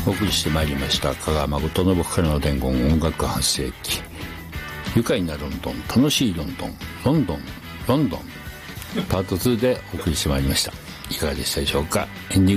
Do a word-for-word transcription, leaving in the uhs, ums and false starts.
お送りしてまいりました香川誠の僕からの伝言音楽半世紀。愉快なロンドン、楽しいロンドン、ロンドンロンドンパートツーでお送りしてまいりました。いかがでしたでしょうか。エンディング